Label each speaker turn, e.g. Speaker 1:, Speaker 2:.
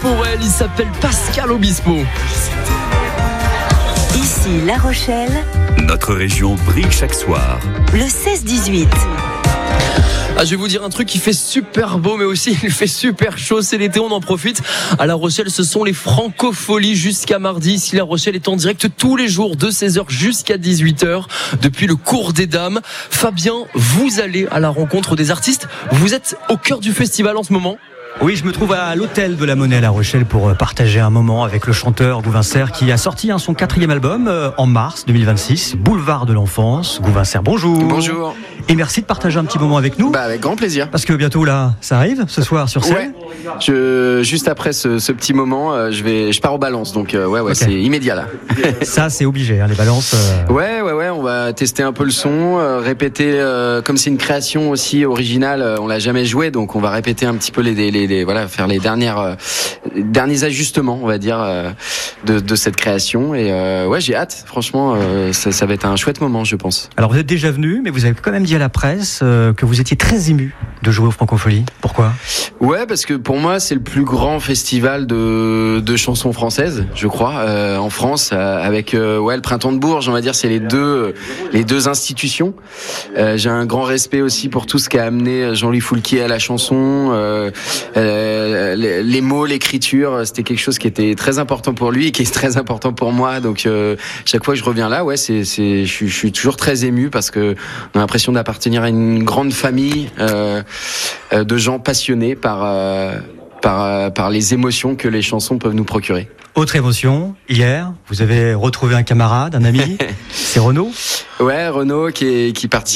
Speaker 1: pour elle, il s'appelle Pascal Obispo.
Speaker 2: Ici La Rochelle,
Speaker 3: Notre région brille chaque soir.
Speaker 2: le 16-18.
Speaker 1: Ah, je vais vous dire un truc qui fait super beau, mais aussi il fait super chaud. C'est l'été, on en profite. À La Rochelle, ce sont les Francopholies jusqu'à mardi. Ici, La Rochelle est en direct tous les jours de 16h jusqu'à 18h depuis le cours des Dames. Fabien, vous allez à la rencontre des artistes. Vous êtes au cœur du festival en ce moment.
Speaker 4: Oui, je me trouve à l'hôtel de la Monnaie à La Rochelle pour partager un moment avec le chanteur Gouvincer qui a sorti son 4e album en mars 2026, Boulevard de l'enfance. Gouvincer, bonjour.
Speaker 5: Bonjour.
Speaker 4: Et merci de partager un petit moment avec nous.
Speaker 5: Avec grand plaisir.
Speaker 4: Parce que bientôt là, ça arrive ce soir sur scène.
Speaker 5: Ouais. Juste après ce petit moment, je pars aux balances, donc okay. C'est immédiat là.
Speaker 4: Ça, c'est obligé, les balances.
Speaker 5: Ouais, on va tester un peu le son, répéter. Comme c'est une création aussi originale, on l'a jamais joué, donc on va répéter un petit peu faire les derniers ajustements, on va dire, de cette création. Et j'ai hâte. Franchement, ça va être un chouette moment, je pense.
Speaker 4: Alors vous êtes déjà venu, mais vous avez quand même dit à la presse que vous étiez très ému de jouer aux Francopholies. Pourquoi ?
Speaker 5: Ouais, parce que pour moi, c'est le plus grand festival de chansons françaises, je crois, en France, avec le Printemps de Bourges. On va dire, c'est les deux institutions. J'ai un grand respect aussi pour tout ce qu'a amené Jean-Louis Foulquier à la chanson. Les mots, l'écriture, c'était quelque chose qui était très important pour lui et qui est très important pour moi. Donc chaque fois que je reviens là, je suis toujours très ému parce que on a l'impression d'appartenir à une grande famille de gens passionnés par les émotions que les chansons peuvent nous procurer.
Speaker 4: Autre émotion, hier, vous avez retrouvé un camarade, un ami, c'est Renaud.
Speaker 5: Ouais, Renaud qui participe